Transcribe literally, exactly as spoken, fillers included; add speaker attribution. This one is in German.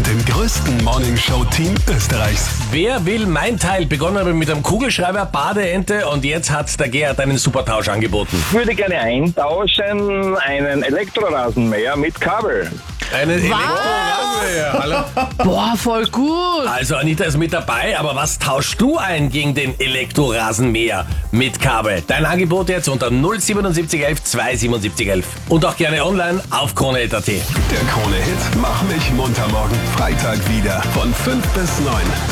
Speaker 1: und dem größten Morningshow-Team Österreichs.
Speaker 2: Wer will mein Teil? Begonnen haben wir mit einem Kugelschreiber, Badeente und jetzt hat der Gerhard einen super Tausch angeboten.
Speaker 3: Ich würde gerne eintauschen einen Elektrorasenmäher mit Kabel.
Speaker 2: Einen Elektrorasenmäher, hallo?
Speaker 4: Boah, voll gut.
Speaker 2: Also Anita ist mit dabei, aber was tauschst du ein gegen den Elektrorasenmäher mit Kabel? Dein Angebot jetzt unter null siebenundsiebzig elf zweihundertsiebenundsiebzig elf und auch gerne online auf krone punkt at.
Speaker 1: Der Krone-Hit Mach mich munter morgen Freitag wieder von fünf bis neun.